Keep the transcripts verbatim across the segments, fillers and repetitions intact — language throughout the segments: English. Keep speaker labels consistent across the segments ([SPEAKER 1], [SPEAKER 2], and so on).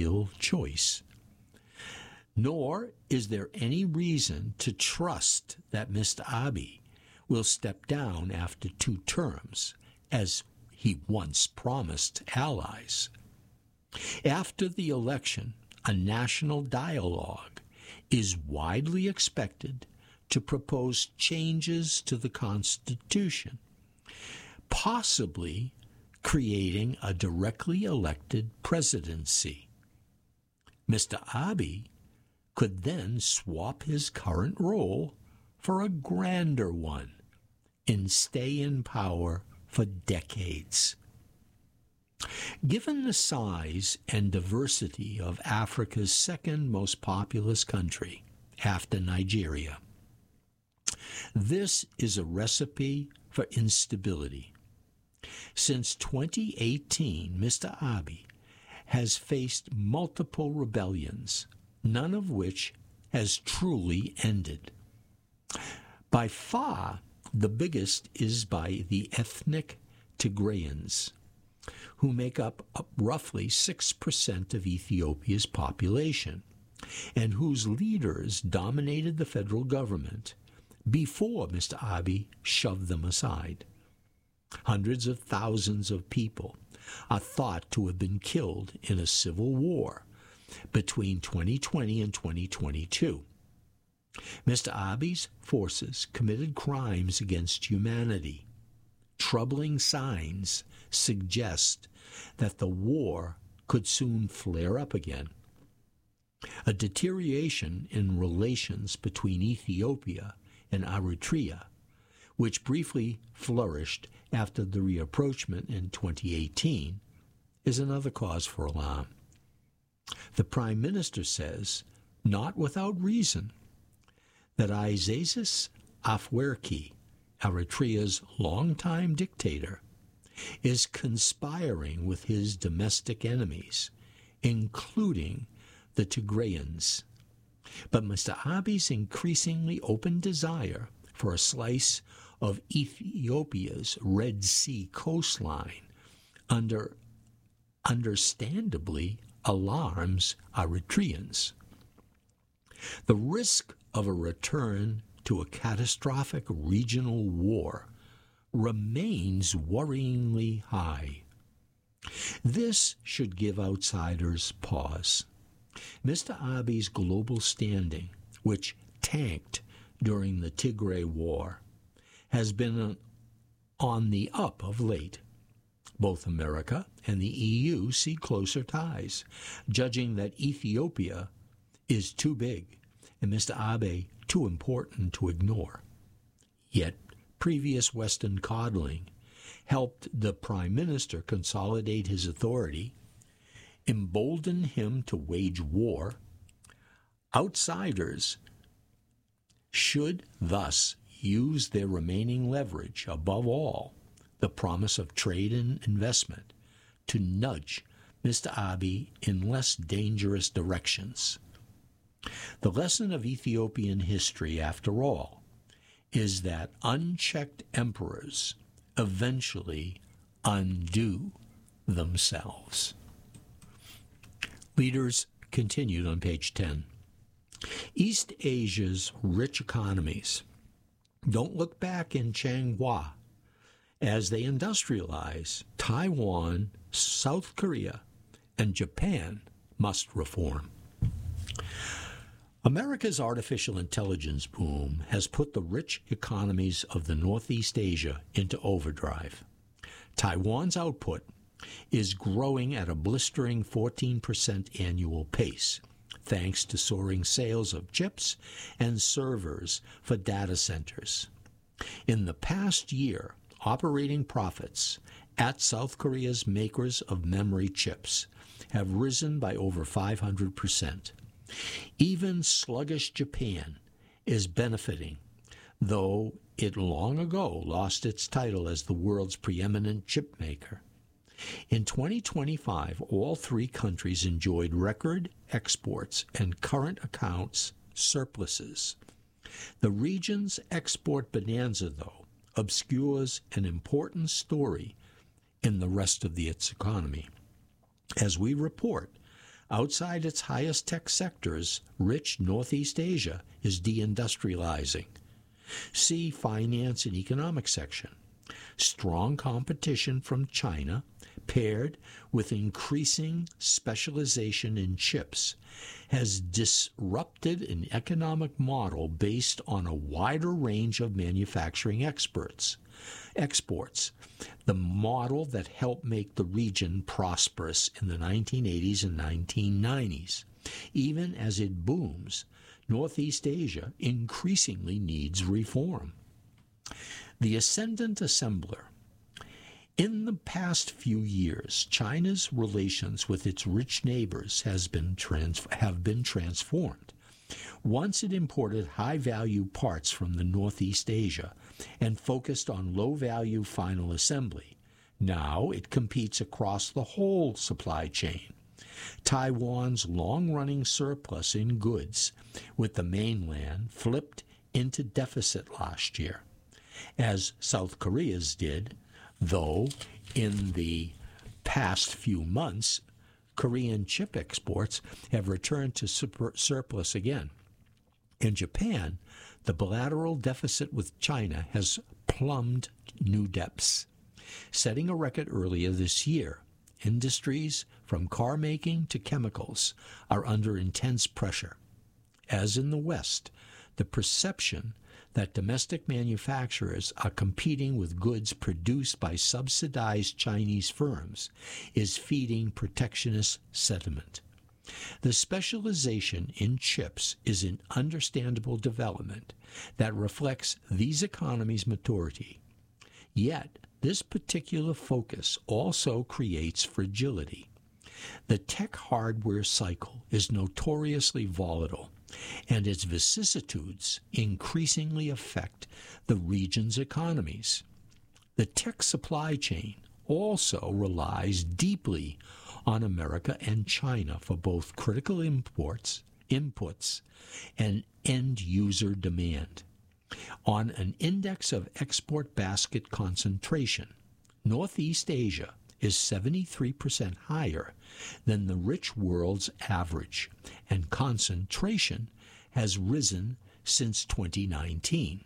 [SPEAKER 1] ideal choice. Nor is there any reason to trust that Mister Abiy will step down after two terms, as he once promised allies. After the election, a national dialogue is widely expected to propose changes to the Constitution, possibly creating a directly elected presidency. Mister Abiy could then swap his current role for a grander one and stay in power for decades. Given the size and diversity of Africa's second most populous country after Nigeria, this is a recipe for instability. Since twenty eighteen, Mister Abiy has faced multiple rebellions, none of which has truly ended. By far, the biggest is by the ethnic Tigrayans, who make up roughly six percent of Ethiopia's population, and whose leaders dominated the federal government before Mister Abiy shoved them aside. Hundreds of thousands of people are thought to have been killed in a civil war between twenty twenty and twenty twenty-two. Mister Abiy's forces committed crimes against humanity. Troubling signs suggest that the war could soon flare up again. A deterioration in relations between Ethiopia and Eritrea, which briefly flourished after the rapprochement in twenty eighteen, is another cause for alarm. The Prime Minister says, not without reason, that Isaias Afwerki, Eritrea's longtime dictator, is conspiring with his domestic enemies, including the Tigrayans. But Mister Abiy's increasingly open desire for a slice of Ethiopia's Red Sea coastline under, understandably alarms Eritreans. The risk of a return to a catastrophic regional war remains worryingly high. This should give outsiders pause. Mister Abiy's global standing, which tanked during the Tigray War, has been on the up of late. Both America and the E U see closer ties, judging that Ethiopia is too big and Mister Abiy too important to ignore. Yet, previous Western coddling helped the Prime Minister consolidate his authority, embolden him to wage war. Outsiders should thus use their remaining leverage, above all, the promise of trade and investment, to nudge Mister Abiy in less dangerous directions. The lesson of Ethiopian history, after all, is that unchecked emperors eventually undo themselves. Leaders continued on page ten. East Asia's rich economies don't look back in Changhua. As they industrialize, Taiwan, South Korea, and Japan must reform. America's artificial intelligence boom has put the rich economies of the Northeast Asia into overdrive. Taiwan's output is growing at a blistering fourteen percent annual pace, thanks to soaring sales of chips and servers for data centers. In the past year, operating profits at South Korea's makers of memory chips have risen by over five hundred percent. Even sluggish Japan is benefiting, though it long ago lost its title as the world's preeminent chip maker. In twenty twenty-five, all three countries enjoyed record exports and current accounts surpluses. The region's export bonanza, though, obscures an important story in the rest of the, its economy. As we report, Outside its highest tech sectors, rich Northeast Asia is deindustrializing. See Finance and Economics section. Strong competition from China, paired with increasing specialization in chips, has disrupted an economic model based on a wider range of manufacturing experts. Exports, the model that helped make the region prosperous in the nineteen eighties and nineteen nineties. Even as it booms, Northeast Asia increasingly needs reform. The Ascendant Assembler. In the past few years, China's relations with its rich neighbors has been trans- have been transformed. Once it imported high-value parts from the Northeast Asia and focused on low-value final assembly. Now it competes across the whole supply chain. Taiwan's long-running surplus in goods with the mainland flipped into deficit last year, as South Korea's did, though in the past few months, Korean chip exports have returned to super surplus again. In Japan, the bilateral deficit with China has plumbed new depths. Setting a record earlier this year, industries from car making to chemicals are under intense pressure. As in the West, the perception that domestic manufacturers are competing with goods produced by subsidized Chinese firms is feeding protectionist sentiment. The specialization in chips is an understandable development that reflects these economies' maturity. Yet, this particular focus also creates fragility. The tech hardware cycle is notoriously volatile, and its vicissitudes increasingly affect the region's economies. The tech supply chain also relies deeply on America and China for both critical imports, inputs and end-user demand. On an index of export basket concentration, Northeast Asia is seventy-three percent higher than the rich world's average, and concentration has risen since twenty nineteen.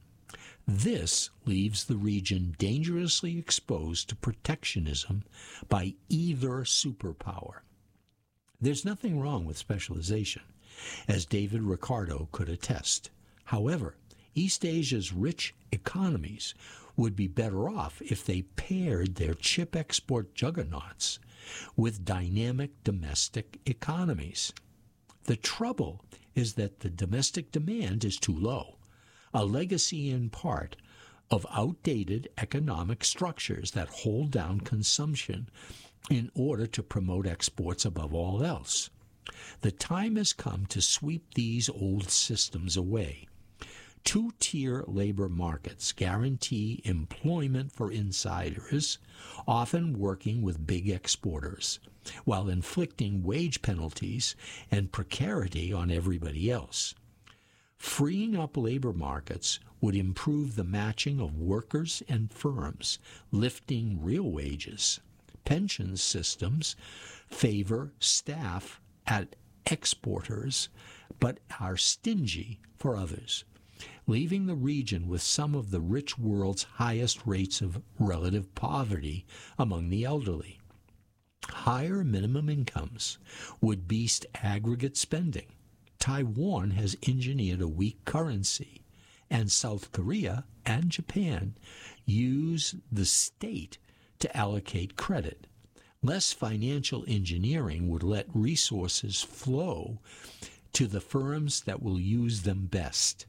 [SPEAKER 1] This leaves the region dangerously exposed to protectionism by either superpower. There's nothing wrong with specialization, as David Ricardo could attest. However, East Asia's rich economies would be better off if they paired their chip export juggernauts with dynamic domestic economies. The trouble is that the domestic demand is too low, a legacy in part of outdated economic structures that hold down consumption in order to promote exports above all else. The time has come to sweep these old systems away. Two-tier labor markets guarantee employment for insiders, often working with big exporters, while inflicting wage penalties and precarity on everybody else. Freeing up labor markets would improve the matching of workers and firms, lifting real wages. Pension systems favor staff at exporters, but are stingy for others, leaving the region with some of the rich world's highest rates of relative poverty among the elderly. Higher minimum incomes would boost aggregate spending. Taiwan has engineered a weak currency, and South Korea and Japan use the state to allocate credit. Less financial engineering would let resources flow to the firms that will use them best.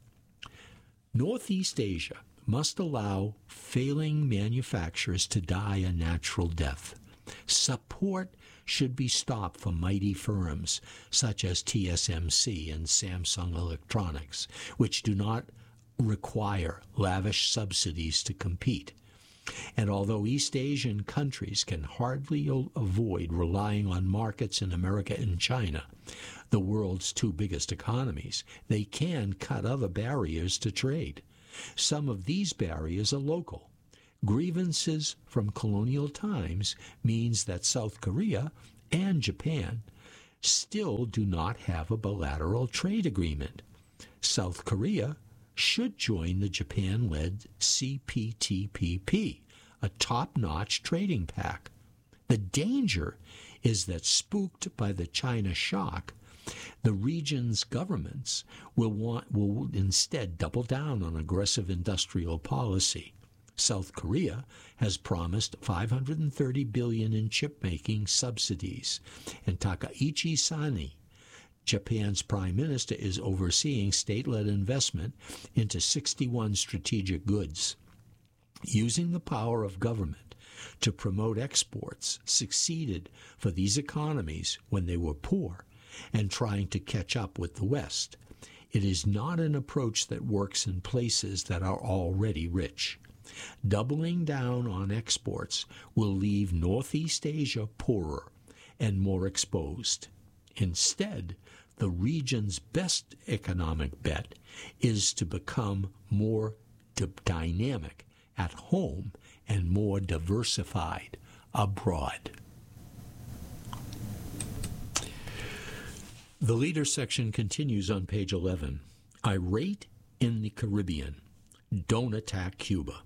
[SPEAKER 1] Northeast Asia must allow failing manufacturers to die a natural death. Support should be stopped for mighty firms such as T S M C and Samsung Electronics, which do not require lavish subsidies to compete. And although East Asian countries can hardly avoid relying on markets in America and China, the world's two biggest economies, they can cut other barriers to trade. Some of these barriers are local. Grievances from colonial times means that South Korea and Japan still do not have a bilateral trade agreement. South Korea should join the Japan-led C P T P P, a top-notch trading pact. The danger is that, spooked by the China shock, the region's governments will want will instead double down on aggressive industrial policy. South Korea has promised five hundred thirty billion dollars in chip-making subsidies, and Takaichi Sani, Japan's prime minister, is overseeing state-led investment into sixty-one strategic goods. Using the power of government to promote exports succeeded for these economies when they were poor and trying to catch up with the West. It is not an approach that works in places that are already rich. Doubling down on exports will leave Northeast Asia poorer and more exposed. Instead, the region's best economic bet is to become more d- dynamic at home and more diversified abroad. The leader section continues on page eleven. Irate in the Caribbean. Don't attack Cuba.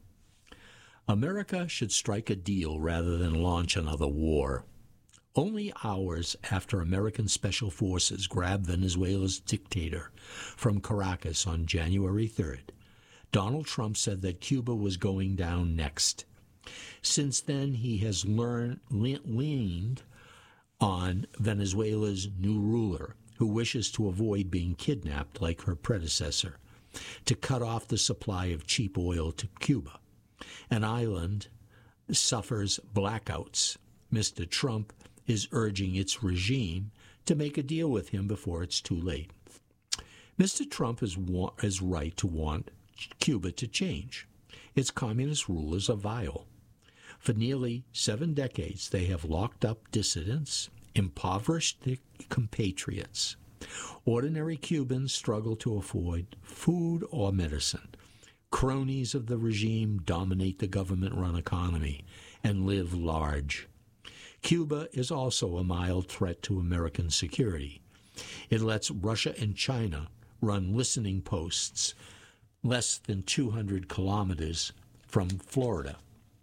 [SPEAKER 1] America should strike a deal rather than launch another war. Only hours after American special forces grabbed Venezuela's dictator from Caracas on January third, Donald Trump said that Cuba was going down next. Since then, he has learned, leaned on Venezuela's new ruler, who wishes to avoid being kidnapped like her predecessor, to cut off the supply of cheap oil to Cuba. An island suffers blackouts. Mister Trump is urging its regime to make a deal with him before it's too late. Mister Trump is, wa- is right to want Cuba to change. Its communist rulers are vile. For nearly seven decades, they have locked up dissidents, impoverished their compatriots. Ordinary Cubans struggle to afford food or medicine. Cronies of the regime dominate the government-run economy and live large. Cuba is also a mild threat to American security. It lets Russia and China run listening posts less than two hundred kilometers from Florida,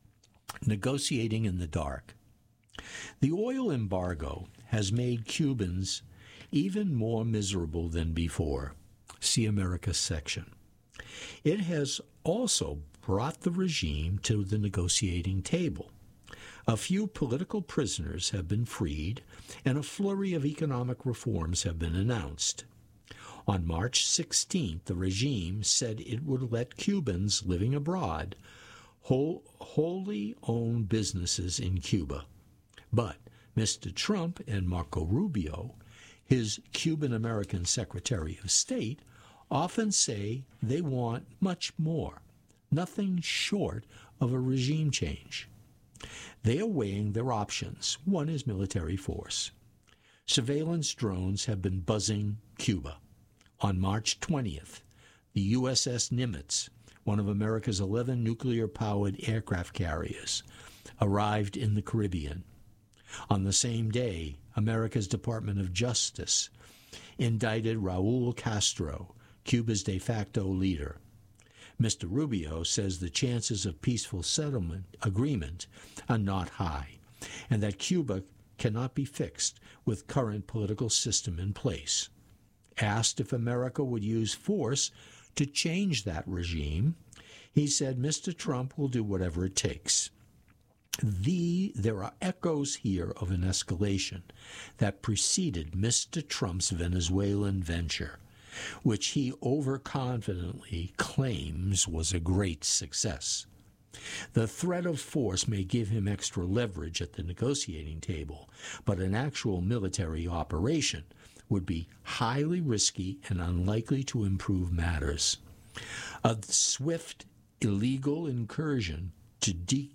[SPEAKER 1] negotiating in the dark. The oil embargo has made Cubans even more miserable than before. See America's section. It has also brought the regime to the negotiating table. A few political prisoners have been freed, and a flurry of economic reforms have been announced. On March sixteenth, the regime said it would let Cubans living abroad whole, wholly own businesses in Cuba. But Mister Trump and Marco Rubio, his Cuban-American Secretary of State, often say they want much more, nothing short of a regime change. They are weighing their options. One is military force. Surveillance drones have been buzzing Cuba. On March twentieth, the U S S Nimitz, one of America's eleven nuclear-powered aircraft carriers, arrived in the Caribbean. On the same day, America's Department of Justice indicted Raul Castro, Cuba's de facto leader. Mister Rubio says the chances of peaceful settlement agreement are not high, and that Cuba cannot be fixed with current political system in place. Asked if America would use force to change that regime, he said Mister Trump will do whatever it takes. The, there are echoes here of an escalation that preceded Mister Trump's Venezuelan venture, which he overconfidently claims was a great success. The threat of force may give him extra leverage at the negotiating table, but an actual military operation would be highly risky and unlikely to improve matters. A swift, illegal incursion to de-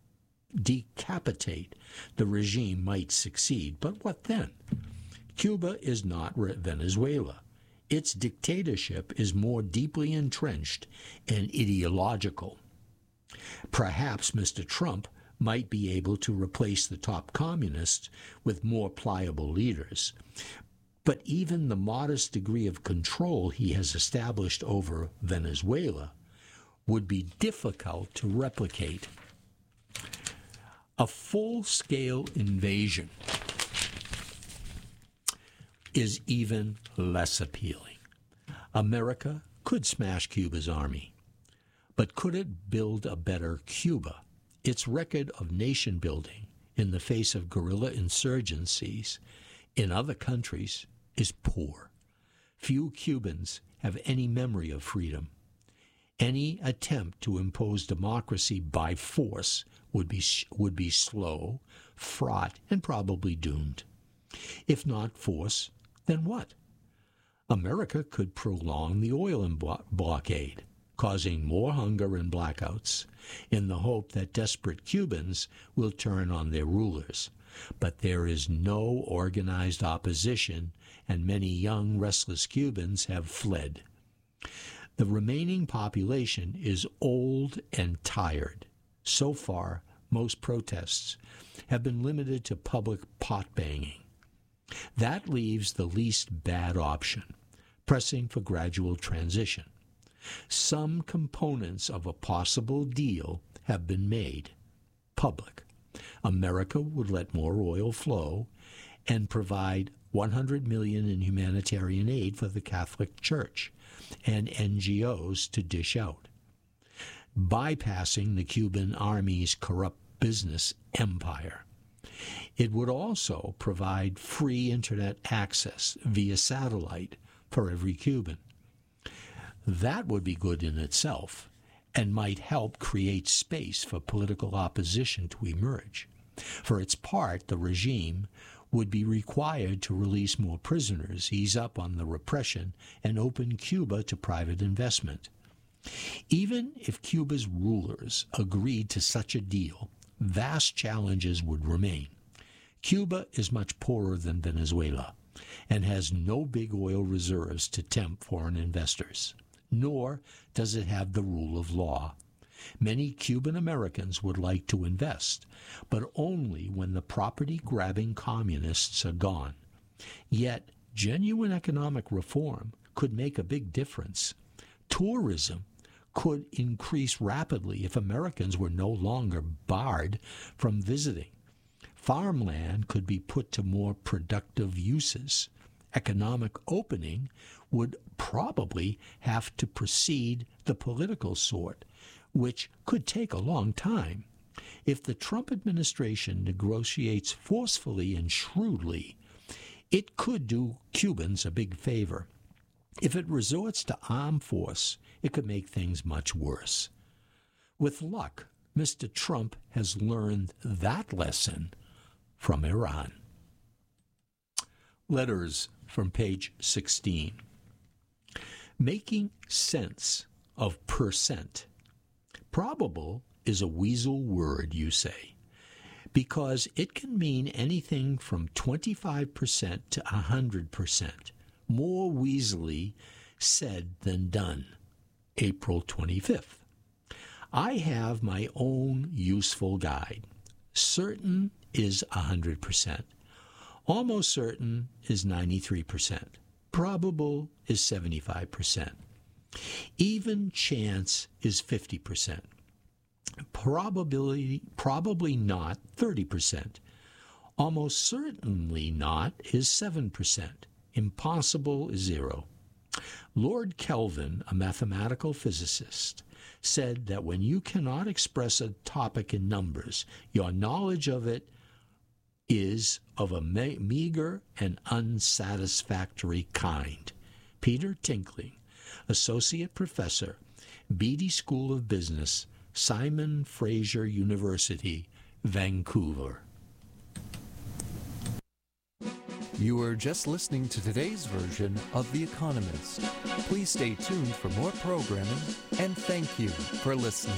[SPEAKER 1] decapitate the regime might succeed, but what then? Cuba is not Venezuela. Its dictatorship is more deeply entrenched and ideological. Perhaps Mister Trump might be able to replace the top communists with more pliable leaders. But even the modest degree of control he has established over Venezuela would be difficult to replicate. A full-scale invasion is even less appealing. America could smash Cuba's army, but could it build a better Cuba? Its record of nation-building in the face of guerrilla insurgencies in other countries is poor. Few Cubans have any memory of freedom. Any attempt to impose democracy by force would be would be slow, fraught, and probably doomed. If not force, then what? America could prolong the oil blockade, causing more hunger and blackouts, in the hope that desperate Cubans will turn on their rulers. But there is no organized opposition, and many young, restless Cubans have fled. The remaining population is old and tired. So far, most protests have been limited to public pot-banging. That leaves the least bad option, pressing for gradual transition. Some components of a possible deal have been made public. America would let more oil flow and provide one hundred million dollars in humanitarian aid for the Catholic Church and N G Os to dish out, bypassing the Cuban army's corrupt business empire. It would also provide free internet access via satellite for every Cuban. That would be good in itself and might help create space for political opposition to emerge. For its part, the regime would be required to release more prisoners, ease up on the repression, and open Cuba to private investment. Even if Cuba's rulers agreed to such a deal, vast challenges would remain. Cuba is much poorer than Venezuela and has no big oil reserves to tempt foreign investors, nor does it have the rule of law. Many Cuban Americans would like to invest, but only when the property-grabbing communists are gone. Yet, genuine economic reform could make a big difference. Tourism could increase rapidly if Americans were no longer barred from visiting. Farmland could be put to more productive uses. Economic opening would probably have to precede the political sort, which could take a long time. If the Trump administration negotiates forcefully and shrewdly, it could do Cubans a big favor. If it resorts to armed force, it could make things much worse. With luck, Mister Trump has learned that lesson from Iran. Letters from page sixteen. Making sense of percent. Probable is a weasel word, you say, because it can mean anything from twenty-five percent to one hundred percent. More weaselly said than done. April twenty-fifth. I have my own useful guide. Certain is one hundred percent. Almost certain is ninety-three percent. Probable is seventy-five percent. Even chance is fifty percent. Probability, probably not, thirty percent. Almost certainly not is seven percent. Impossible is zero. Lord Kelvin, a mathematical physicist, said that when you cannot express a topic in numbers, your knowledge of it is of a me- meager and unsatisfactory kind. Peter Tinkling, Associate Professor, Beatty School of Business, Simon Fraser University, Vancouver.
[SPEAKER 2] You were just listening to today's version of The Economist. Please stay tuned for more programming, and thank you for listening.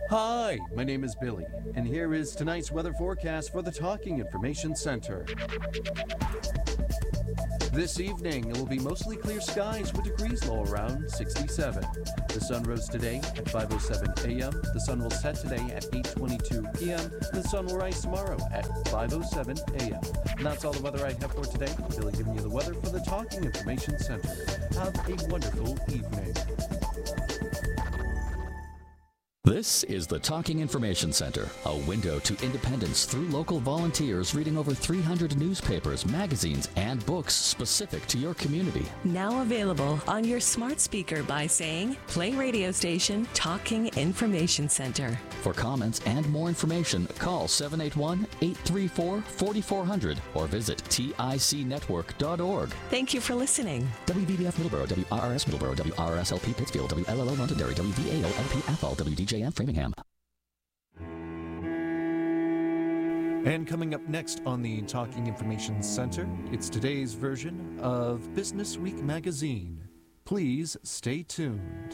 [SPEAKER 2] Hi, my name is Billy, and here is tonight's weather forecast for the Talking Information Center. This evening, it will be mostly clear skies with degrees low around sixty-seven. The sun rose today at five oh seven a.m. The sun will set today at eight twenty-two p.m. And the sun will rise tomorrow at five oh seven a.m. And that's all the weather I have for today. Billy giving you the weather for the Talking Information Center. Have a wonderful evening.
[SPEAKER 3] This is the Talking Information Center, a window to independence through local volunteers reading over three hundred newspapers, magazines, and books specific to your community.
[SPEAKER 4] Now available on your smart speaker by saying, play radio station Talking Information Center.
[SPEAKER 3] For comments and more information, call seven eight one, eight three four, four four zero zero or visit tic network dot org.
[SPEAKER 4] Thank you for listening.
[SPEAKER 3] W V B F Middleborough, W R R S Middleborough, W R R S L P Pittsfield, W L L O Londonderry, W V A O L P Athol, W D J M Framingham.
[SPEAKER 2] And coming up next on the Talking Information Center, it's today's version of Business Week magazine. Please stay tuned.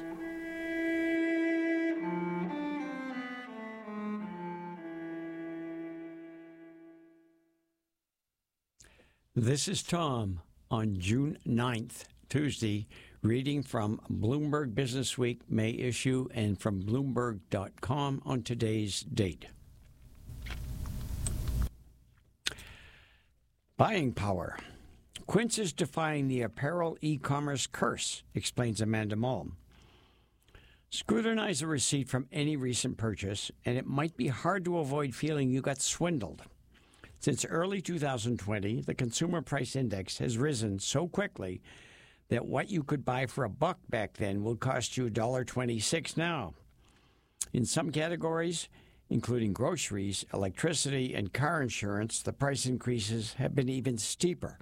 [SPEAKER 5] This is Tom on June ninth, Tuesday, reading from Bloomberg Business Week May issue and from Bloomberg dot com on today's date. Buying power. Quince is defying the apparel e-commerce curse, explains Amanda Mull. Scrutinize a receipt from any recent purchase, and it might be hard to avoid feeling you got swindled. Since early two thousand twenty, the Consumer Price Index has risen so quickly that what you could buy for a buck back then will cost you one dollar twenty-six now. In some categories, including groceries, electricity, and car insurance, the price increases have been even steeper.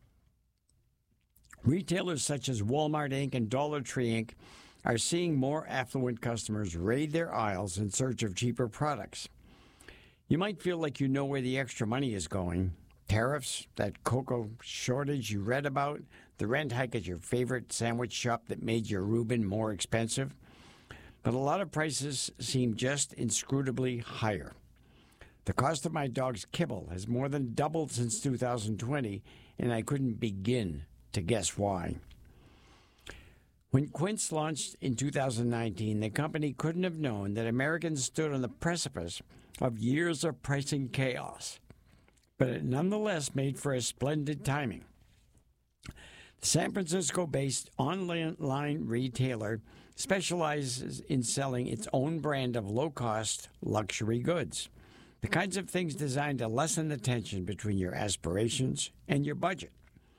[SPEAKER 5] Retailers such as Walmart Incorporated and Dollar Tree Incorporated are seeing more affluent customers raid their aisles in search of cheaper products. You might feel like you know where the extra money is going. Tariffs, that cocoa shortage you read about, the rent hike at your favorite sandwich shop that made your Reuben more expensive. But a lot of prices seem just inscrutably higher. The cost of my dog's kibble has more than doubled since two thousand twenty, and I couldn't begin to guess why. When Quince launched in two thousand nineteen, the company couldn't have known that Americans stood on the precipice of years of pricing chaos. But it nonetheless made for a splendid timing. The San Francisco-based online retailer specializes in selling its own brand of low-cost luxury goods, the kinds of things designed to lessen the tension between your aspirations and your budget.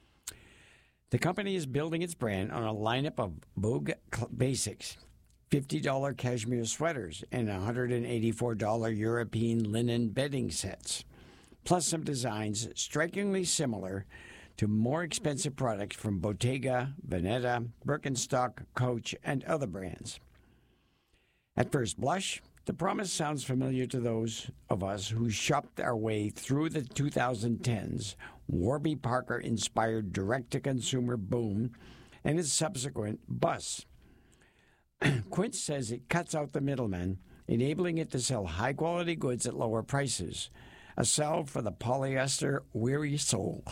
[SPEAKER 5] The company is building its brand on a lineup of Vogue basics, fifty dollars cashmere sweaters, and one hundred eighty-four dollars European linen bedding sets, plus some designs strikingly similar to more expensive products from Bottega, Veneta, Birkenstock, Coach, and other brands. At first blush, the promise sounds familiar to those of us who shopped our way through the twenty tens Warby Parker-inspired direct-to-consumer boom and its subsequent bust. Quince says it cuts out the middleman, enabling it to sell high-quality goods at lower prices, a salve for the polyester-weary soul.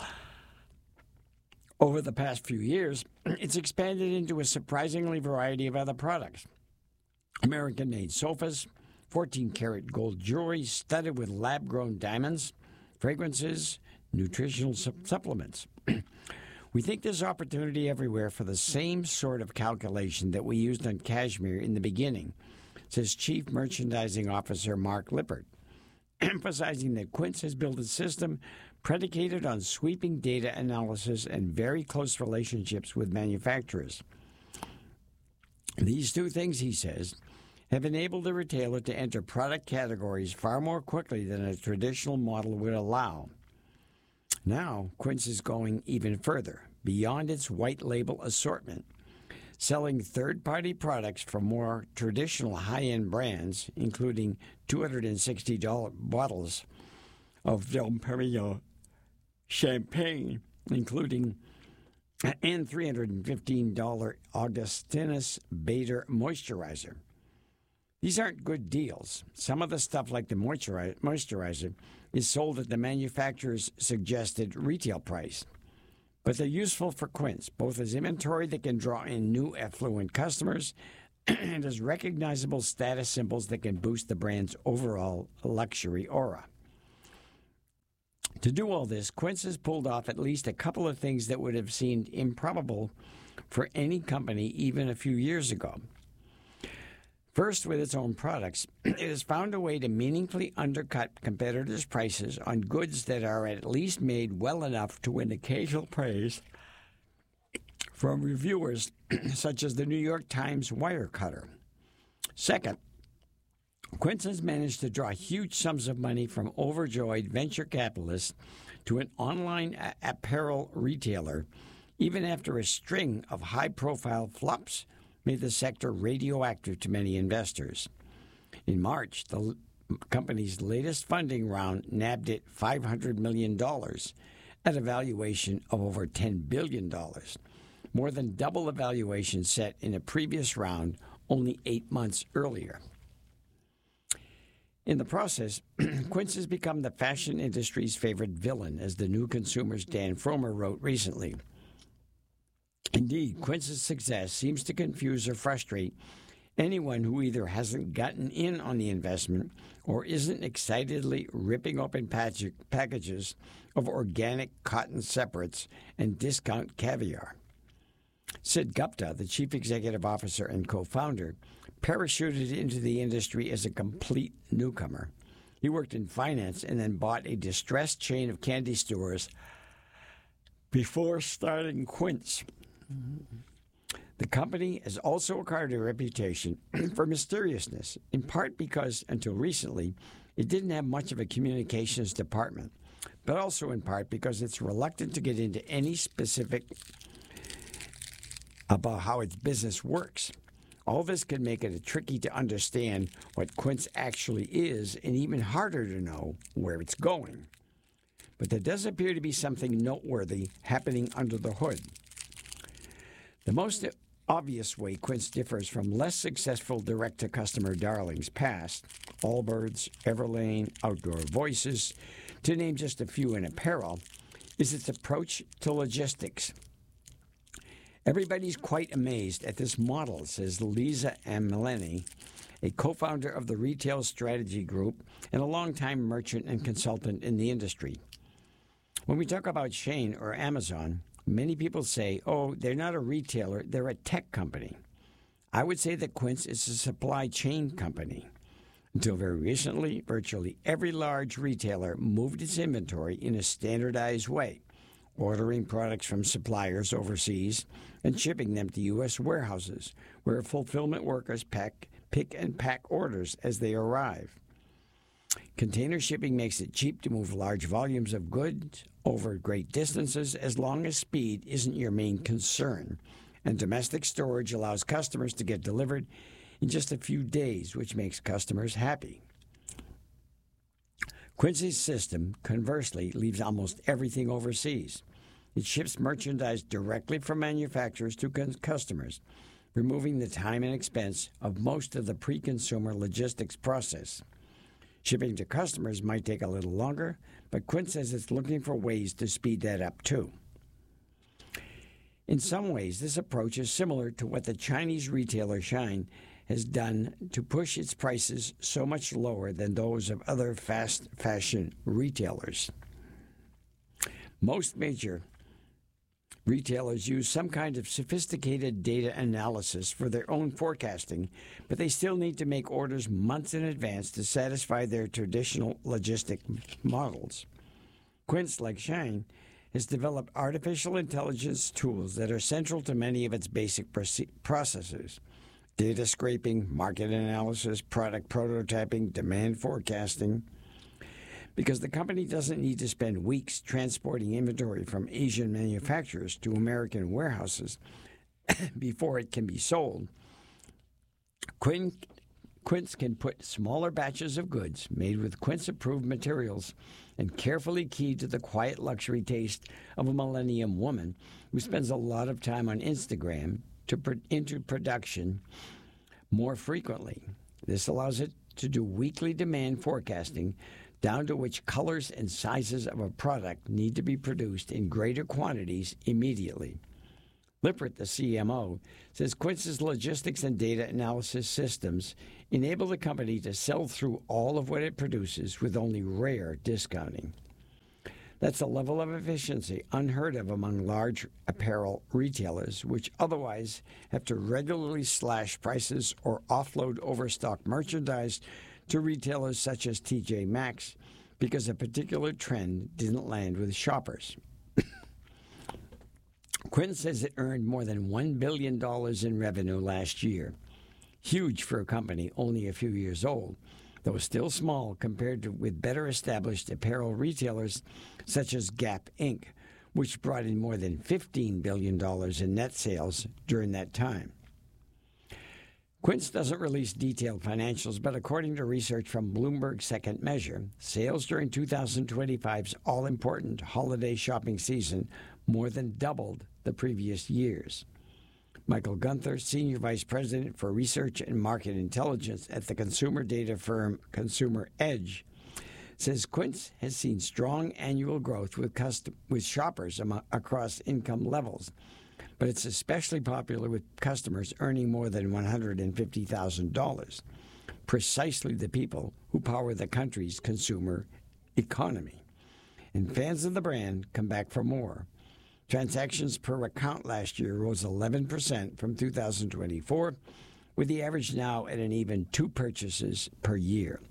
[SPEAKER 5] Over the past few years, it's expanded into a surprisingly variety of other products. American-made sofas, fourteen-karat gold jewelry studded with lab-grown diamonds, fragrances, nutritional su- supplements. We think there's opportunity everywhere for the same sort of calculation that we used on cashmere in the beginning, says Chief Merchandising Officer Mark Lippert, emphasizing that Quince has built a system predicated on sweeping data analysis and very close relationships with manufacturers. These two things, he says, have enabled the retailer to enter product categories far more quickly than a traditional model would allow. Now, Quince is going even further, beyond its white label assortment, selling third-party products from more traditional high-end brands, including two hundred sixty dollars bottles of Dom Perignon champagne, including and three hundred fifteen dollars Augustinus Bader moisturizer. These aren't good deals. Some of the stuff, like the moisturi- moisturizer, is sold at the manufacturer's suggested retail price. But they're useful for Quince, both as inventory that can draw in new affluent customers and as recognizable status symbols that can boost the brand's overall luxury aura. To do all this, Quince has pulled off at least a couple of things that would have seemed improbable for any company even a few years ago. First, with its own products, it has found a way to meaningfully undercut competitors' prices on goods that are at least made well enough to win occasional praise from reviewers such as the New York Times Wirecutter. Second, Quince has managed to draw huge sums of money from overjoyed venture capitalists to an online a- apparel retailer, even after a string of high-profile flops made the sector radioactive to many investors. In March, the l- company's latest funding round nabbed it five hundred million dollars at a valuation of over ten billion dollars, more than double the valuation set in a previous round only eight months earlier. In the process, Quince has become the fashion industry's favorite villain, as the New Consumer's Dan Fromer wrote recently. Indeed, Quince's success seems to confuse or frustrate anyone who either hasn't gotten in on the investment or isn't excitedly ripping open patch- packages of organic cotton separates and discount caviar. Sid Gupta, the chief executive officer and co-founder, parachuted into the industry as a complete newcomer. He worked in finance and then bought a distressed chain of candy stores before starting Quince. The company has also acquired a reputation for mysteriousness, in part because, until recently, it didn't have much of a communications department, but also in part because it's reluctant to get into any specific about how its business works. All this can make it tricky to understand what Quince actually is, and even harder to know where it's going. But there does appear to be something noteworthy happening under the hood. The most obvious way Quince differs from less successful direct-to-customer darlings past, Allbirds, Everlane, Outdoor Voices, to name just a few in apparel, is its approach to logistics. Everybody's quite amazed at this model, says Lisa Ameleni, a co-founder of the Retail Strategy Group and a longtime merchant and consultant in the industry. When we talk about Shein or Amazon, many people say, oh, they're not a retailer, they're a tech company. I would say that Quince is a supply chain company. Until very recently, virtually every large retailer moved its inventory in a standardized way, ordering products from suppliers overseas and shipping them to U S warehouses, where fulfillment workers pack, pick and pack orders as they arrive. Container shipping makes it cheap to move large volumes of goods over great distances as long as speed isn't your main concern, and domestic storage allows customers to get delivered in just a few days, which makes customers happy. Quince's system, conversely, leaves almost everything overseas. It ships merchandise directly from manufacturers to con- customers, removing the time and expense of most of the pre-consumer logistics process. Shipping to customers might take a little longer, but Quince says it's looking for ways to speed that up too. In some ways, this approach is similar to what the Chinese retailer Shein has done to push its prices so much lower than those of other fast fashion retailers. Most major retailers use some kind of sophisticated data analysis for their own forecasting, but they still need to make orders months in advance to satisfy their traditional logistic models. Quince, like Shein, has developed artificial intelligence tools that are central to many of its basic processes: data scraping, market analysis, product prototyping, demand forecasting. Because the company doesn't need to spend weeks transporting inventory from Asian manufacturers to American warehouses before it can be sold, Quin- Quince can put smaller batches of goods made with Quince-approved materials and carefully keyed to the quiet luxury taste of a millennium woman who spends a lot of time on Instagram to put into production more frequently. This allows it to do weekly demand forecasting down to which colors and sizes of a product need to be produced in greater quantities immediately. Lippert, the C M O, says Quince's logistics and data analysis systems enable the company to sell through all of what it produces with only rare discounting. That's a level of efficiency unheard of among large apparel retailers, which otherwise have to regularly slash prices or offload overstock merchandise to retailers such as T J Maxx because a particular trend didn't land with shoppers. Quince says it earned more than one billion dollars in revenue last year. Huge for a company only a few years old, though still small compared to with better established apparel retailers such as Gap Incorporated, which brought in more than fifteen billion dollars in net sales during that time. Quince doesn't release detailed financials, but according to research from Bloomberg Second Measure, sales during two thousand twenty-five's all-important holiday shopping season more than doubled the previous years. Michael Gunther, Senior Vice President for Research and Market Intelligence at the consumer data firm Consumer Edge, says Quince has seen strong annual growth with custom, with shoppers am- across income levels, but it's especially popular with customers earning more than one hundred fifty thousand dollars, precisely the people who power the country's consumer economy. And fans of the brand come back for more. Transactions per account last year rose eleven percent from two thousand twenty-four, with the average now at an even two purchases per year.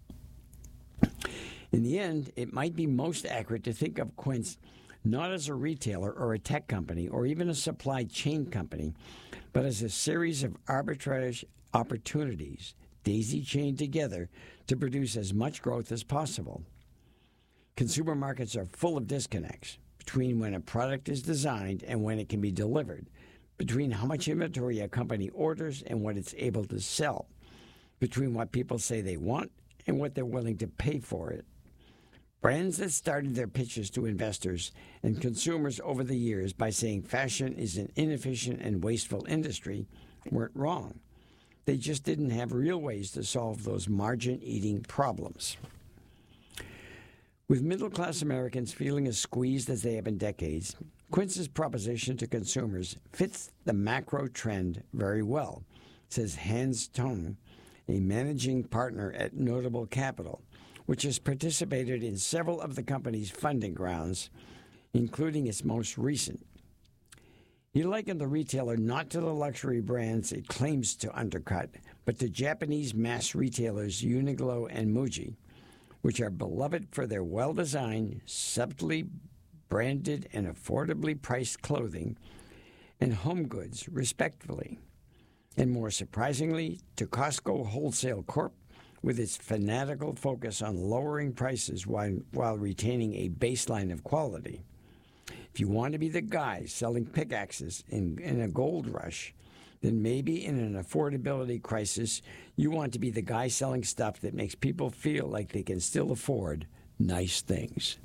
[SPEAKER 5] In the end, it might be most accurate to think of Quince not as a retailer or a tech company or even a supply chain company, but as a series of arbitrage opportunities daisy-chained together to produce as much growth as possible. Consumer markets are full of disconnects between when a product is designed and when it can be delivered, between how much inventory a company orders and what it's able to sell, between what people say they want and what they're willing to pay for it. Brands that started their pitches to investors and consumers over the years by saying fashion is an inefficient and wasteful industry weren't wrong. They just didn't have real ways to solve those margin-eating problems. With middle-class Americans feeling as squeezed as they have in decades, Quince's proposition to consumers fits the macro trend very well, says Hans Thom, a managing partner at Notable Capital, which has participated in several of the company's funding rounds, including its most recent. He likened the retailer not to the luxury brands it claims to undercut, but to Japanese mass retailers Uniqlo and Muji, which are beloved for their well-designed, subtly branded, and affordably priced clothing and home goods, respectively. And more surprisingly, to Costco Wholesale Corp, with its fanatical focus on lowering prices while, while retaining a baseline of quality. If you want to be the guy selling pickaxes in, in a gold rush, then maybe in an affordability crisis, you want to be the guy selling stuff that makes people feel like they can still afford nice things.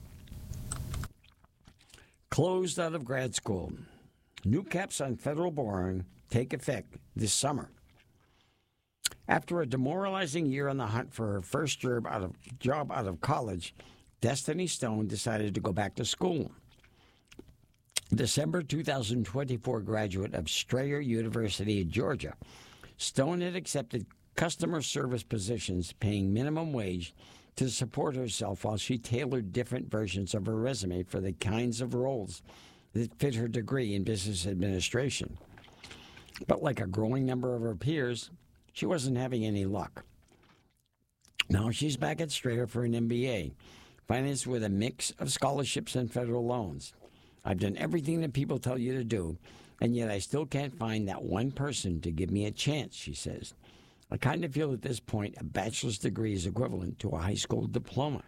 [SPEAKER 5] Closed out of grad school. New caps on federal borrowing take effect this summer. After a demoralizing year on the hunt for her first job out of, job out of college, Destiny Stone decided to go back to school. December two thousand twenty-four graduate of Strayer University in Georgia, Stone had accepted customer service positions paying minimum wage to support herself while she tailored different versions of her resume for the kinds of roles that fit her degree in business administration. But like a growing number of her peers, she wasn't having any luck. Now she's back at Strayer for an M B A, financed with a mix of scholarships and federal loans. I've done everything that people tell you to do, and yet I still can't find that one person to give me a chance, she says. I kind of feel at this point a bachelor's degree is equivalent to a high school diploma.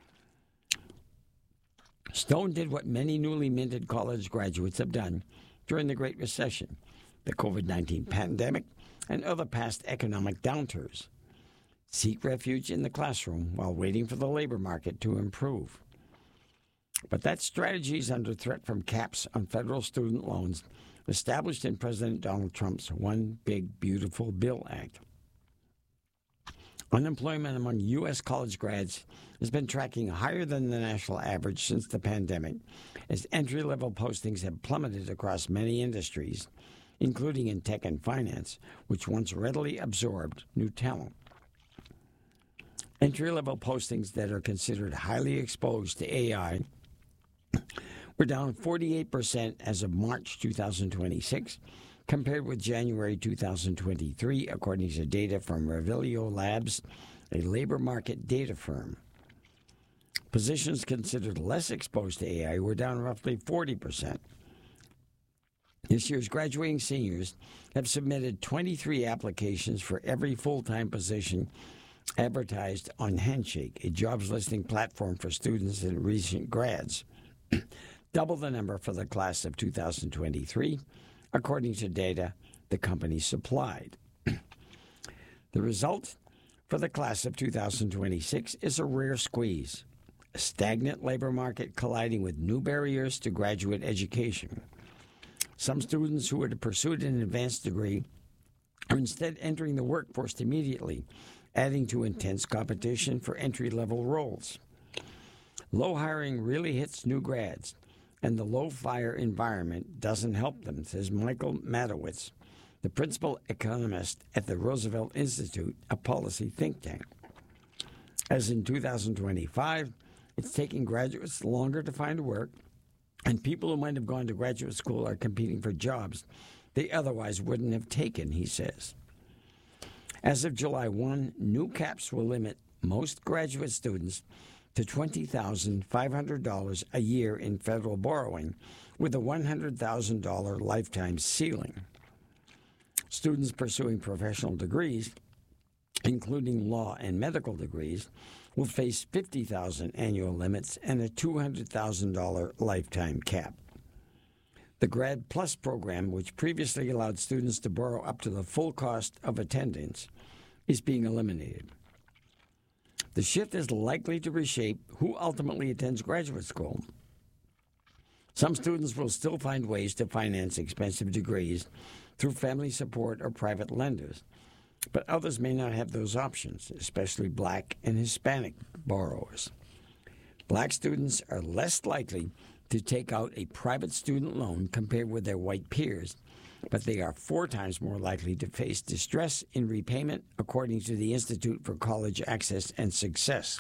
[SPEAKER 5] Stone did what many newly minted college graduates have done during the Great Recession, the covid nineteen pandemic, and other past economic downturns. Seek refuge in the classroom while waiting for the labor market to improve. But that strategy is under threat from caps on federal student loans established in President Donald Trump's One Big Beautiful Bill Act. Unemployment among U S college grads has been tracking higher than the national average since the pandemic, as entry-level postings have plummeted across many industries, including in tech and finance, which once readily absorbed new talent. Entry-level postings that are considered highly exposed to A I were down forty-eight percent as of March two thousand twenty-six, compared with January two thousand twenty-three, according to data from Revelio Labs, a labor market data firm. Positions considered less exposed to A I were down roughly forty percent. This year's graduating seniors have submitted twenty-three applications for every full-time position advertised on Handshake, a jobs listing platform for students and recent grads, double the number for the class of two thousand twenty-three, according to data the company supplied. The result for the class of two thousand twenty-six is a rare squeeze, a stagnant labor market colliding with new barriers to graduate education. Some students who had pursued an advanced degree are instead entering the workforce immediately, adding to intense competition for entry-level roles. Low hiring really hits new grads, and the low-fire environment doesn't help them, says Michael Matowitz, the principal economist at the Roosevelt Institute, a policy think tank. As in two thousand twenty-five, it's taking graduates longer to find work, and people who might have gone to graduate school are competing for jobs they otherwise wouldn't have taken, he says. As of July first, new caps will limit most graduate students to twenty thousand five hundred dollars a year in federal borrowing, with a one hundred thousand dollars lifetime ceiling. Students pursuing professional degrees, including law and medical degrees, will face fifty thousand dollars annual limits and a two hundred thousand dollars lifetime cap. The Grad Plus program, which previously allowed students to borrow up to the full cost of attendance, is being eliminated. The shift is likely to reshape who ultimately attends graduate school. Some students will still find ways to finance expensive degrees through family support or private lenders, but others may not have those options, especially Black and Hispanic borrowers. Black students are less likely to take out a private student loan compared with their white peers, but they are four times more likely to face distress in repayment, according to the Institute for College Access and Success.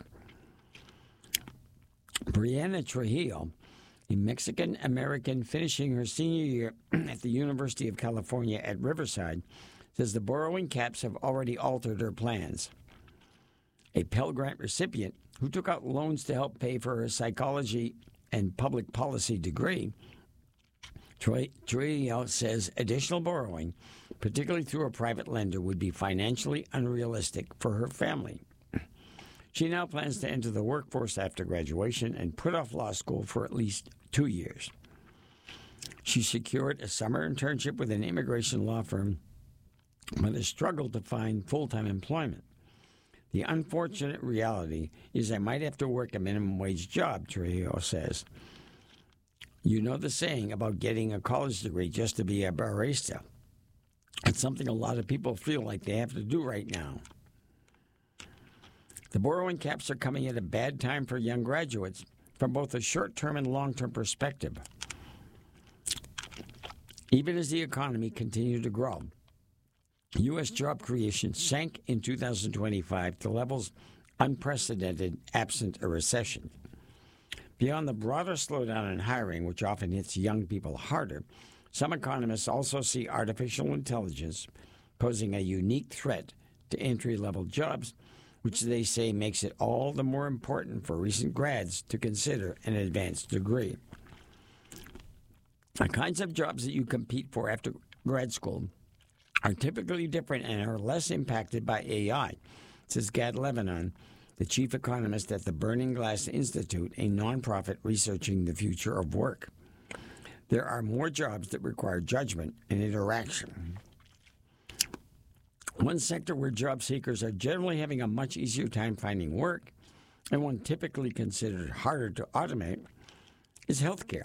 [SPEAKER 5] Brianna Trujillo, a Mexican-American finishing her senior year at the University of California at Riverside, says the borrowing caps have already altered her plans. A Pell Grant recipient who took out loans to help pay for her psychology and public policy degree, Trujillo says additional borrowing, particularly through a private lender, would be financially unrealistic for her family. She now plans to enter the workforce after graduation and put off law school for at least two years. She secured a summer internship with an immigration law firm, but has struggled to find full-time employment. The unfortunate reality is I might have to work a minimum wage job, Trujillo says. You know the saying about getting a college degree just to be a barista. It's something a lot of people feel like they have to do right now. The borrowing caps are coming at a bad time for young graduates from both a short-term and long-term perspective. Even as the economy continued to grow, U S job creation sank in two thousand twenty-five to levels unprecedented absent a recession. Beyond the broader slowdown in hiring, which often hits young people harder, some economists also see artificial intelligence posing a unique threat to entry-level jobs, which they say makes it all the more important for recent grads to consider an advanced degree. The kinds of jobs that you compete for after grad school are typically different and are less impacted by A I, says Gad Lebanon, the chief economist at the Burning Glass Institute, a nonprofit researching the future of work. There are more jobs that require judgment and interaction. One sector where job seekers are generally having a much easier time finding work, and one typically considered harder to automate, is healthcare.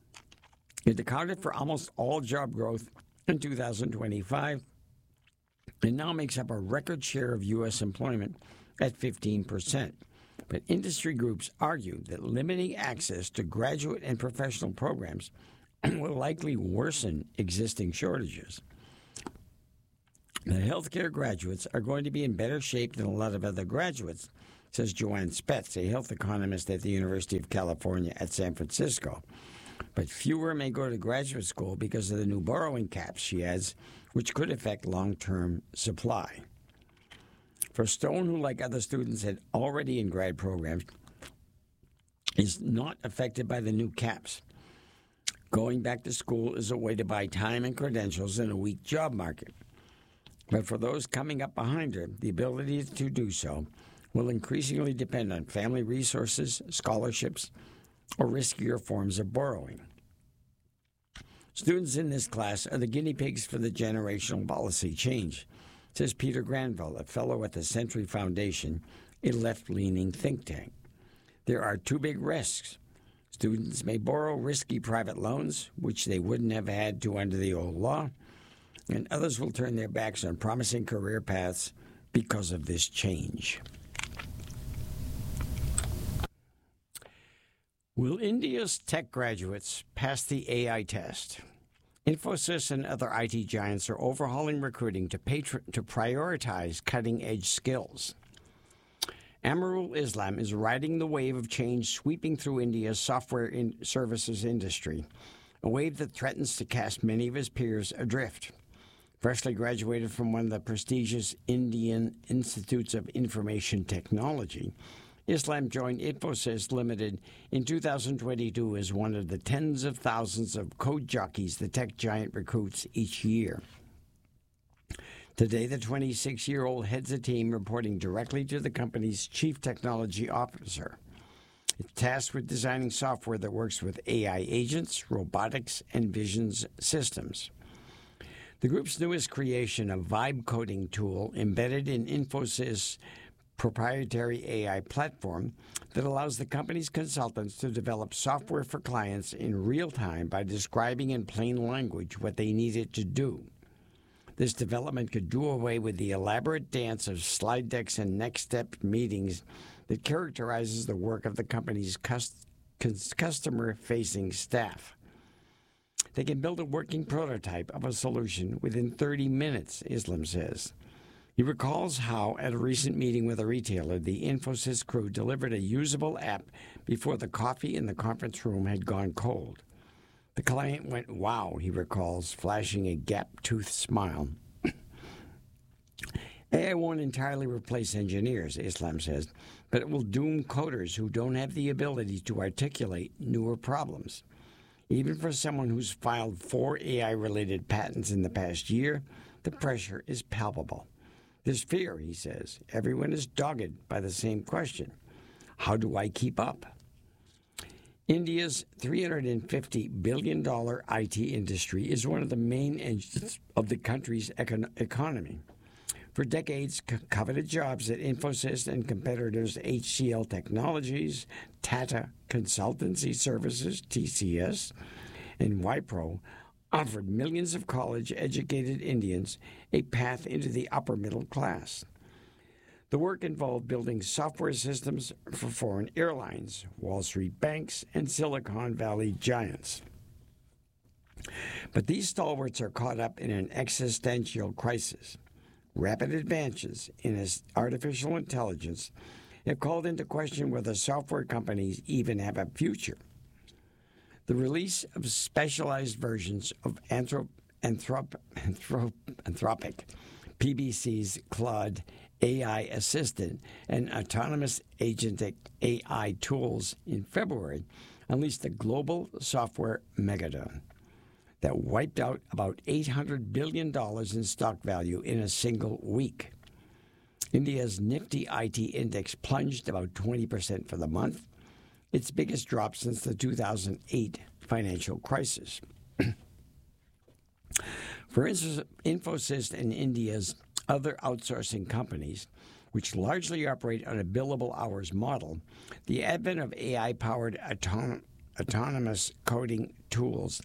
[SPEAKER 5] It accounted for almost all job growth in two thousand twenty-five It now makes up a record share of U S employment at fifteen percent. But industry groups argue that limiting access to graduate and professional programs will likely worsen existing shortages. The healthcare graduates are going to be in better shape than a lot of other graduates, says Joanne Spetz, a health economist at the University of California at San Francisco. But fewer may go to graduate school because of the new borrowing caps, she adds, which could affect long-term supply. For Stone, who like other students had already in grad programs, is not affected by the new caps. Going back to school is a way to buy time and credentials in a weak job market. But for those coming up behind her, the ability to do so will increasingly depend on family resources, scholarships, or riskier forms of borrowing. Students in this class are the guinea pigs for the generational policy change, says Peter Granville, a fellow at the Century Foundation, a left-leaning think tank. There are two big risks. Students may borrow risky private loans, which they wouldn't have had to under the old law, and others will turn their backs on promising career paths because of this change. Will India's tech graduates pass the A I test? Infosys and other I T giants are overhauling recruiting to, patri- to prioritize cutting-edge skills. Amarul Islam is riding the wave of change sweeping through India's software in- services industry, a wave that threatens to cast many of his peers adrift. Freshly graduated from one of the prestigious Indian Institutes of Information Technology, Islam joined Infosys Limited in two thousand twenty-two as one of the tens of thousands of code jockeys the tech giant recruits each year. Today, the twenty-six-year-old heads a team reporting directly to the company's chief technology officer. It's tasked with designing software that works with A I agents, robotics, and vision systems. The group's newest creation, a vibe coding tool embedded in Infosys' proprietary A I platform that allows the company's consultants to develop software for clients in real time by describing in plain language what they needed to do. This development could do away with the elaborate dance of slide decks and next step meetings that characterizes the work of the company's cust- customer-facing staff. They can build a working prototype of a solution within thirty minutes, Islam says. He recalls how, at a recent meeting with a retailer, the Infosys crew delivered a usable app before the coffee in the conference room had gone cold. The client went, wow, he recalls, flashing a gap-toothed smile. A I won't entirely replace engineers, Islam says, but it will doom coders who don't have the ability to articulate newer problems. Even for someone who's filed four A I-related patents in the past year, the pressure is palpable. There's fear, he says. Everyone is dogged by the same question. How do I keep up? India's three hundred fifty billion dollars I T industry is one of the main engines of the country's econ- economy. For decades, co- coveted jobs at Infosys and competitors H C L Technologies, Tata Consultancy Services, T C S, and Wipro offered millions of college-educated Indians a path into the upper middle class. The work involved building software systems for foreign airlines, Wall Street banks, and Silicon Valley giants. But these stalwarts are caught up in an existential crisis. Rapid advances in artificial intelligence have called into question whether software companies even have a future. The release of specialized versions of Anthrop, Anthrop, Anthrop, Anthropic, P B C's Claude A I Assistant, and autonomous agentic A I tools in February unleashed a global software megadon that wiped out about eight hundred billion dollars in stock value in a single week. India's Nifty I T index plunged about twenty percent for the month, its biggest drop since the two thousand eight financial crisis. For Infosys and India's other outsourcing companies, which largely operate on a billable hours model, the advent of A I-powered auton- autonomous coding tools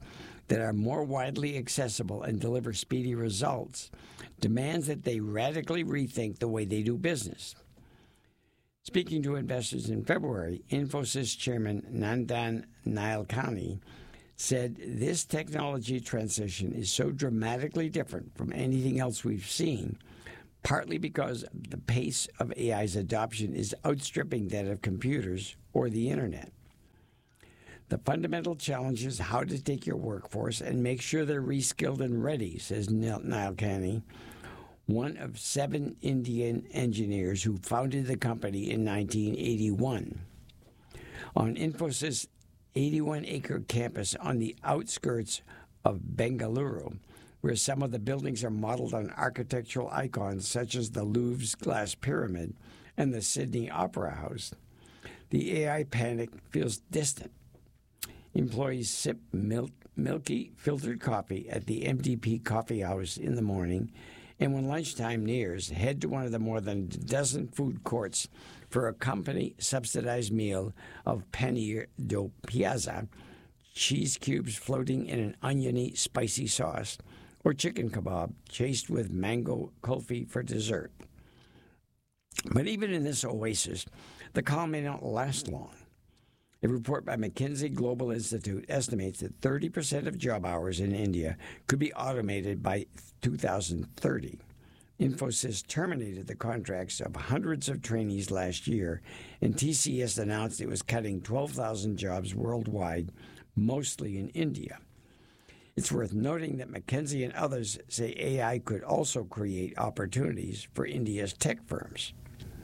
[SPEAKER 5] that are more widely accessible and deliver speedy results demands that they radically rethink the way they do business. Speaking to investors in February, Infosys chairman Nandan Nilekani said this technology transition is so dramatically different from anything else we've seen, partly because the pace of A I's adoption is outstripping that of computers or the Internet. The fundamental challenge is how to take your workforce and make sure they're reskilled and ready, says Nilekani, one of seven Indian engineers who founded the company in nineteen eighty-one. On Infosys' eighty-one acre campus on the outskirts of Bengaluru, where some of the buildings are modeled on architectural icons such as the Louvre's Glass Pyramid and the Sydney Opera House, the A I panic feels distant. Employees sip milk, milky filtered coffee at the M D P Coffee House in the morning, and when lunchtime nears, head to one of the more than a dozen food courts for a company-subsidized meal of paneer do piazza, cheese cubes floating in an oniony, spicy sauce, or chicken kebab chased with mango kulfi for dessert. But even in this oasis, the calm may not last long. A report by McKinsey Global Institute estimates that thirty percent of job hours in India could be automated by two thousand thirty. Infosys terminated the contracts of hundreds of trainees last year, and T C S announced it was cutting twelve thousand jobs worldwide, mostly in India. It's worth noting that McKinsey and others say A I could also create opportunities for India's tech firms.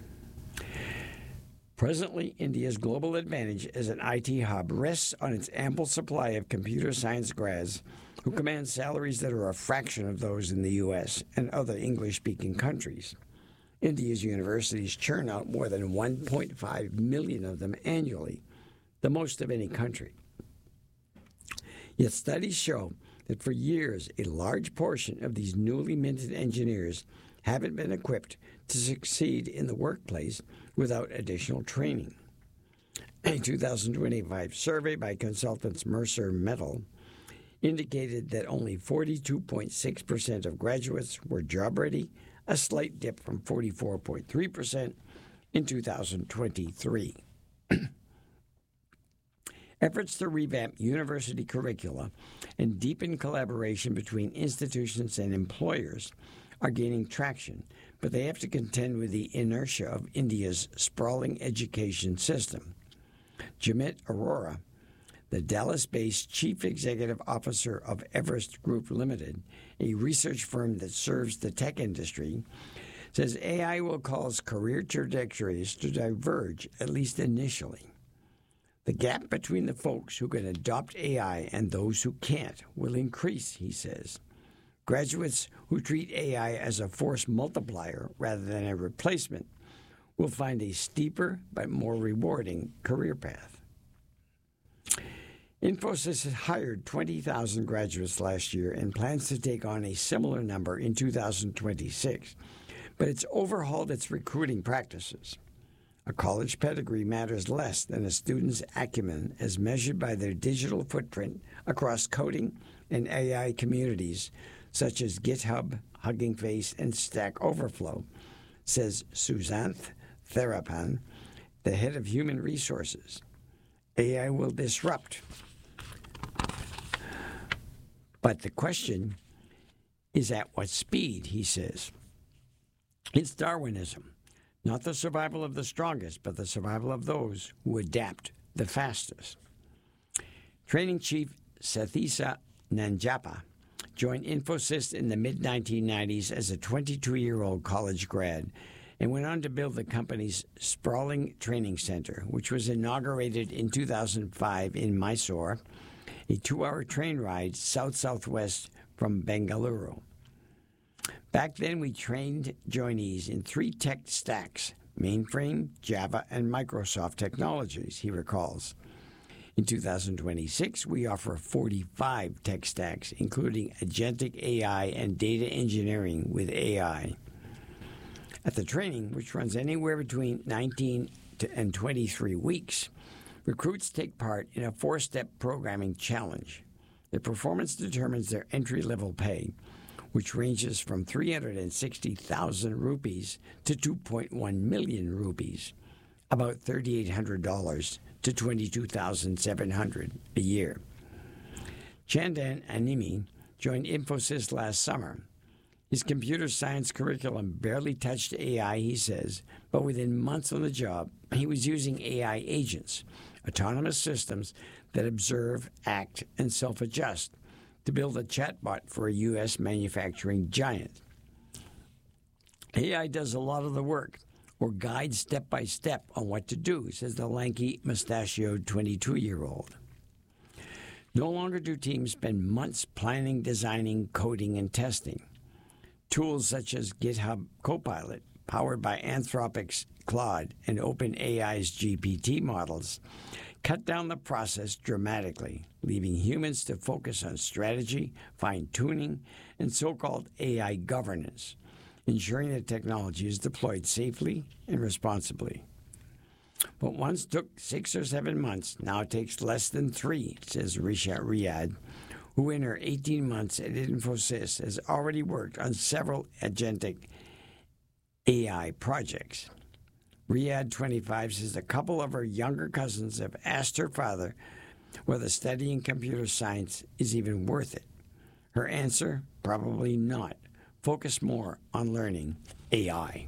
[SPEAKER 5] Presently, India's global advantage as an I T hub rests on its ample supply of computer science grads who command salaries that are a fraction of those in the U S and other English-speaking countries. India's universities churn out more than one point five million of them annually, the most of any country. Yet studies show that for years, a large portion of these newly minted engineers haven't been equipped to succeed in the workplace without additional training. A two thousand twenty-five survey by consultants Mercer Metal indicated that only forty-two point six percent of graduates were job-ready, a slight dip from forty-four point three percent in two thousand twenty-three. Efforts to revamp university curricula and deepen collaboration between institutions and employers are gaining traction, but they have to contend with the inertia of India's sprawling education system. Jimit Arora, the Dallas-based chief executive officer of Everest Group Limited, a research firm that serves the tech industry, says A I will cause career trajectories to diverge, at least initially. The gap between the folks who can adopt A I and those who can't will increase, he says. Graduates who treat A I as a force multiplier rather than a replacement will find a steeper but more rewarding career path. Infosys has hired twenty thousand graduates last year and plans to take on a similar number in two thousand twenty-six, but it's overhauled its recruiting practices. A college pedigree matters less than a student's acumen as measured by their digital footprint across coding and A I communities such as GitHub, Hugging Face, and Stack Overflow, says Susanth Therapan, the head of human resources. A I will disrupt. But the question is at what speed, he says. It's Darwinism, not the survival of the strongest, but the survival of those who adapt the fastest. Training chief Sathisa Nanjappa joined Infosys in the mid nineteen nineties as a twenty-two-year-old college grad and went on to build the company's sprawling training center, which was inaugurated in two thousand five in Mysore, a two-hour train ride south-southwest from Bengaluru. Back then, we trained joinees in three tech stacks, mainframe, Java, and Microsoft technologies, he recalls. In two thousand twenty-six, we offer forty-five tech stacks, including agentic A I and data engineering with A I. At the training, which runs anywhere between nineteen and twenty-three weeks, recruits take part in a four-step programming challenge. The performance determines their entry-level pay, which ranges from three hundred sixty thousand rupees to two point one million rupees, about three thousand eight hundred dollars to twenty-two thousand seven hundred dollars a year. Chandan Animi joined Infosys last summer. His computer science curriculum barely touched A I, he says, but within months on the job, he was using A I agents, autonomous systems that observe, act, and self-adjust, to build a chatbot for a U S manufacturing giant. A I does a lot of the work, or guides step by step on what to do, says the lanky, mustachioed twenty-two-year-old. No longer do teams spend months planning, designing, coding, and testing. Tools such as GitHub Copilot, powered by Anthropic's Claude and OpenAI's G P T models, cut down the process dramatically, leaving humans to focus on strategy, fine-tuning, and so-called A I governance, ensuring that technology is deployed safely and responsibly. What once took six or seven months now takes less than three, says Risha Riyad, who in her eighteen months at Infosys has already worked on several agentic A I projects. Riyad, twenty-five, says a couple of her younger cousins have asked her father whether studying computer science is even worth it. Her answer, probably not. Focus more on learning A I.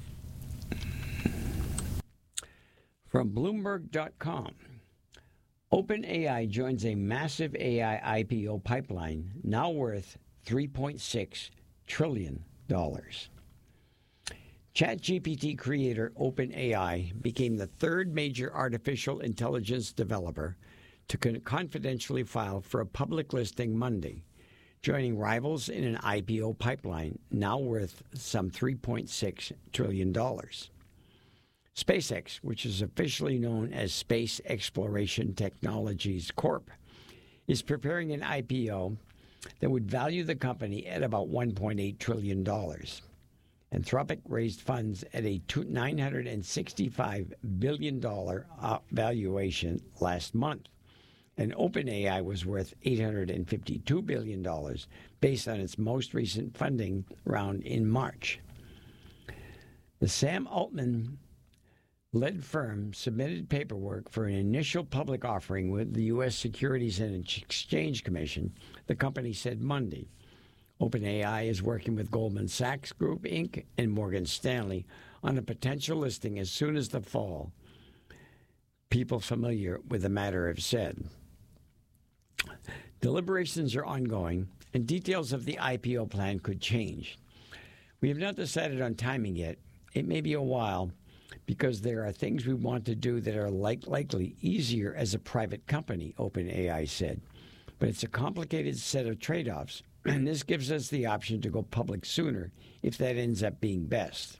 [SPEAKER 5] From Bloomberg dot com, OpenAI joins a massive A I I P O pipeline now worth three point six trillion dollars. ChatGPT creator OpenAI became the third major artificial intelligence developer to con- confidentially file for a public listing Monday, joining rivals in an I P O pipeline now worth some three point six trillion dollars. SpaceX, which is officially known as Space Exploration Technologies Corp, is preparing an I P O that would value the company at about one point eight trillion dollars. Anthropic raised funds at a nine hundred sixty-five billion dollars valuation last month, and OpenAI was worth eight hundred fifty-two billion dollars based on its most recent funding round in March. The Sam Altman led firm submitted paperwork for an initial public offering with the U S Securities and Exchange Commission, the company said Monday. OpenAI is working with Goldman Sachs Group, Incorporated and Morgan Stanley on a potential listing as soon as the fall, people familiar with the matter have said. Deliberations are ongoing, and details of the I P O plan could change. We have not decided on timing yet. It may be a while, because there are things we want to do that are like, likely easier as a private company, OpenAI said. But it's a complicated set of trade-offs, and this gives us the option to go public sooner if that ends up being best.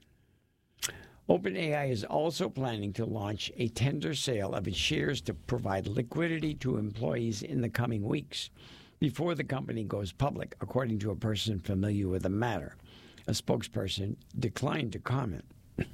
[SPEAKER 5] OpenAI is also planning to launch a tender sale of its shares to provide liquidity to employees in the coming weeks before the company goes public, according to a person familiar with the matter. A spokesperson declined to comment.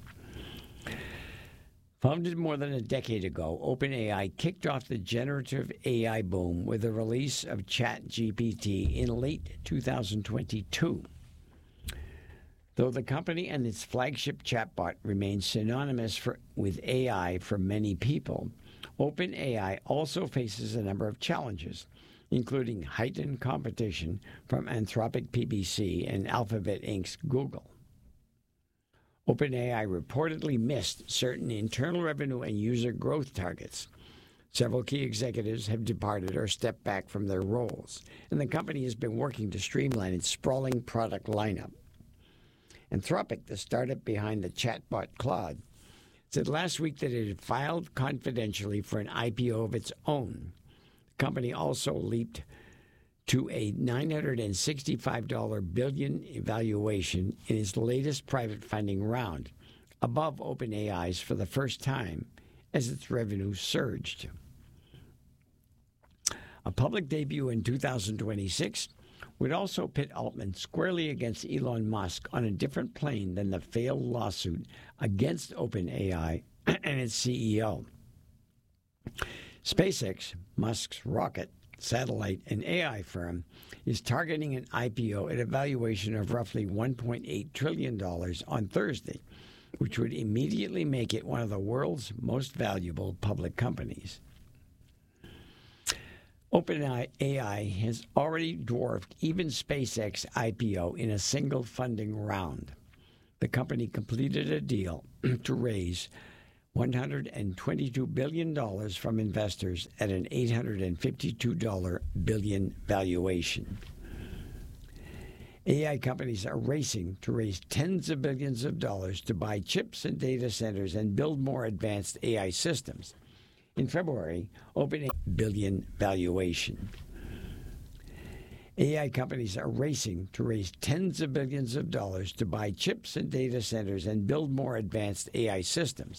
[SPEAKER 5] Founded more than a decade ago, OpenAI kicked off the generative A I boom with the release of ChatGPT in late two thousand twenty-two. Though the company and its flagship chatbot remain synonymous for, with A I for many people, OpenAI also faces a number of challenges, including heightened competition from Anthropic P B C and Alphabet Incorporated's Google. OpenAI reportedly missed certain internal revenue and user growth targets. Several key executives have departed or stepped back from their roles, and the company has been working to streamline its sprawling product lineup. Anthropic, the startup behind the chatbot Claude, said last week that it had filed confidentially for an I P O of its own. The company also leaped to a nine hundred sixty-five billion dollars valuation in its latest private funding round, above OpenAI's for the first time as its revenue surged. A public debut in two thousand twenty-six would also pit Altman squarely against Elon Musk on a different plane than the failed lawsuit against OpenAI and its C E O. SpaceX, Musk's rocket, satellite and A I firm, is targeting an I P O at a valuation of roughly one point eight trillion dollars on Thursday, which would immediately make it one of the world's most valuable public companies. OpenAI has already dwarfed even SpaceX I P O in a single funding round. The company completed a deal to raise one hundred twenty-two billion dollars from investors at an eight hundred fifty-two billion dollars valuation. A I companies are racing to raise tens of billions of dollars to buy chips and data centers and build more advanced A I systems. In February, OpenAI billion valuation. A I companies are racing to raise tens of billions of dollars to buy chips and data centers and build more advanced A I systems.